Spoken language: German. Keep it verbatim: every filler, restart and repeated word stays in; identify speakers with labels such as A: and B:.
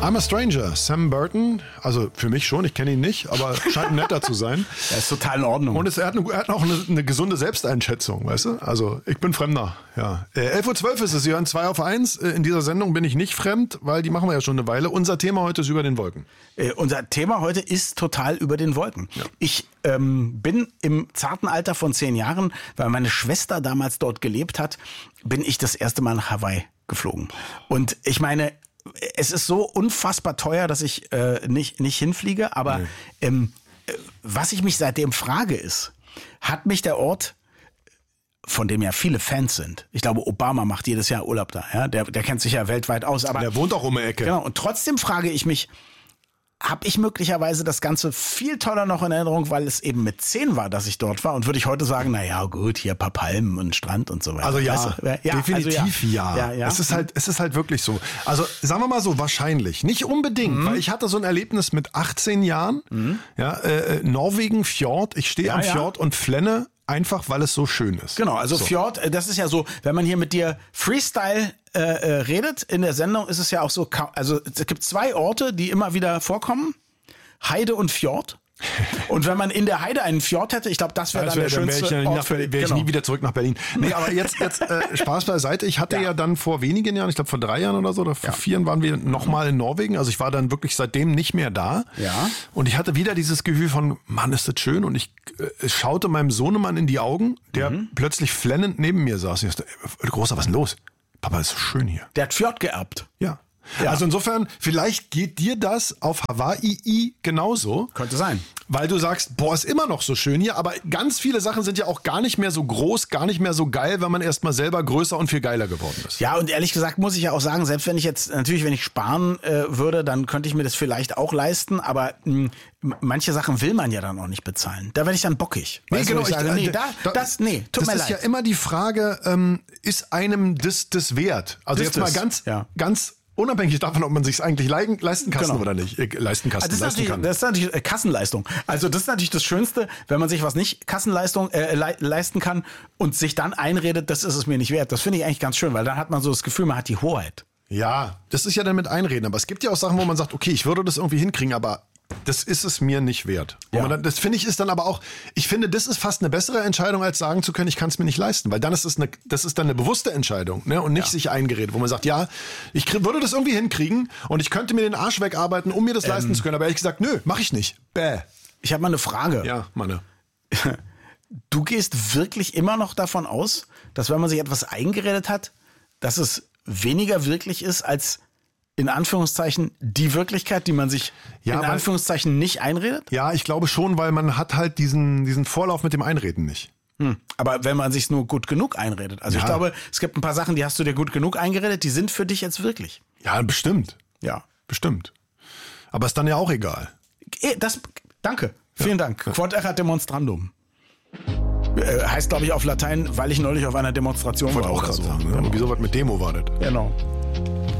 A: I'm a Stranger, Sam Burton. Also für mich schon, ich kenne ihn nicht, aber scheint netter zu sein.
B: Er ist total in Ordnung.
A: Und es, er, hat eine, er hat auch eine, eine gesunde Selbsteinschätzung, weißt du? Also ich bin Fremder, ja. Äh, elf Uhr zwölf ist es, Sie hören zwei auf eins. Äh, in dieser Sendung bin ich nicht fremd, weil die machen wir ja schon eine Weile. Unser Thema heute ist über den Wolken.
B: Äh, unser Thema heute ist total über den Wolken. Ja. Ich ähm, bin im zarten Alter von zehn Jahren, weil meine Schwester damals dort gelebt hat, bin ich das erste Mal nach Hawaii geflogen. Und ich meine, es ist so unfassbar teuer, dass ich äh, nicht, nicht hinfliege. Aber nee. ähm, was ich mich seitdem frage ist, hat mich der Ort, von dem ja viele Fans sind, ich glaube, Obama macht jedes Jahr Urlaub da, ja? der, der kennt sich ja weltweit aus. Aber
A: der wohnt auch um die Ecke.
B: Genau, und trotzdem frage ich mich, habe ich möglicherweise das Ganze viel toller noch in Erinnerung, weil es eben mit zehn war, dass ich dort war. Und würde ich heute sagen, na ja, gut, hier ein paar Palmen und Strand und so weiter.
A: Also ja,
B: weißt du? ja
A: definitiv
B: also
A: ja.
B: Ja. Ja, ja.
A: Es ist halt, es ist halt wirklich so. Also sagen wir mal so, wahrscheinlich. Nicht unbedingt, mhm. weil ich hatte so ein Erlebnis mit achtzehn Jahren. Mhm. Ja, äh, Norwegen, Fjord. Ich stehe
B: ja,
A: am
B: ja.
A: Fjord und flenne. Einfach, weil es so schön ist.
B: Genau, also
A: so.
B: Fjord, das ist ja so, wenn man hier mit dir Freestyle äh, äh, redet, in der Sendung ist es ja auch so, also es gibt zwei Orte, die immer wieder vorkommen, Heide und Fjord. Und wenn man in der Heide einen Fjord hätte, ich glaube, das wäre dann wär, der schönste
A: wär ich,
B: Ort.
A: nach, wär ich genau. nie wieder zurück nach Berlin. Nee, aber jetzt, jetzt äh, Spaß beiseite. Ich hatte ja. ja dann vor wenigen Jahren, ich glaube vor drei Jahren oder so, oder vor ja. vier Jahren waren wir nochmal in Norwegen. Also ich war dann wirklich seitdem nicht mehr da.
B: Ja.
A: Und ich hatte wieder dieses Gefühl von, Mann, ist das schön. Und ich äh, schaute meinem Sohnemann in die Augen, der mhm. plötzlich flennend neben mir saß. Ich dachte, Großer, was ist denn los? Papa, ist so schön hier.
B: Der hat Fjord geerbt.
A: Ja. Ja. Also insofern, vielleicht geht dir das auf Hawaii genauso.
B: Könnte sein.
A: Weil du sagst, boah, ist immer noch so schön hier, aber ganz viele Sachen sind ja auch gar nicht mehr so groß, gar nicht mehr so geil, wenn man erstmal selber größer und viel geiler geworden ist.
B: Ja, und ehrlich gesagt muss ich ja auch sagen, selbst wenn ich jetzt, natürlich, wenn ich sparen äh, würde, dann könnte ich mir das vielleicht auch leisten, aber mh, manche Sachen will man ja dann auch nicht bezahlen. Da werde ich dann bockig.
A: Nee,
B: weißt
A: genau.
B: du, ich sage,
A: ich,
B: nee,
A: da,
B: da, das, nee, tut
A: das
B: mir
A: ist
B: leid.
A: ja immer die Frage, ähm, ist einem das, das wert? Also
B: ist
A: jetzt mal
B: das?
A: ganz,
B: ja.
A: ganz unabhängig davon, ob man sich eigentlich leisten, leisten kann
B: genau.
A: oder nicht. Äh, leisten kann.
B: Also das,
A: leisten
B: ist
A: kann.
B: das ist natürlich äh, Kassenleistung. Also das ist natürlich das Schönste, wenn man sich was nicht Kassenleistung äh, le- leisten kann und sich dann einredet, das ist es mir nicht wert. Das finde ich eigentlich ganz schön, weil dann hat man so das Gefühl, man hat die Hoheit.
A: Ja, das ist ja dann mit Einreden. Aber es gibt ja auch Sachen, wo man sagt, okay, ich würde das irgendwie hinkriegen, aber das ist es mir nicht wert. Ja. Man dann, das finde ich ist dann aber auch, ich finde, das ist fast eine bessere Entscheidung, als sagen zu können, ich kann es mir nicht leisten. Weil dann ist es eine, das ist dann eine bewusste Entscheidung, ne? Und nicht ja. sich eingeredet, wo man sagt, ja, ich krieg, würde das irgendwie hinkriegen und ich könnte mir den Arsch wegarbeiten, um mir das ähm. leisten zu können. Aber ehrlich gesagt, nö, mache ich nicht. Bäh.
B: Ich habe mal eine Frage.
A: Ja, meine.
B: Du gehst wirklich immer noch davon aus, dass wenn man sich etwas eingeredet hat, dass es weniger wirklich ist als in Anführungszeichen die Wirklichkeit, die man sich ja, in Anführungszeichen nicht einredet?
A: Ja, ich glaube schon, weil man hat halt diesen, diesen Vorlauf mit dem Einreden nicht.
B: Hm. Aber wenn man sich nur gut genug einredet. Also ja. ich glaube, es gibt ein paar Sachen, die hast du dir gut genug eingeredet, die sind für dich jetzt wirklich.
A: Ja, bestimmt.
B: Ja.
A: Bestimmt. Aber ist dann ja auch egal.
B: Das, danke. Vielen ja. Dank. Ja. Quod erat demonstrandum. Heißt, glaube ich, auf Latein, weil ich neulich auf einer Demonstration
A: Wollte
B: war.
A: auch gerade sagen. Ne? Ja. Wieso was mit Demo war das?
B: Genau.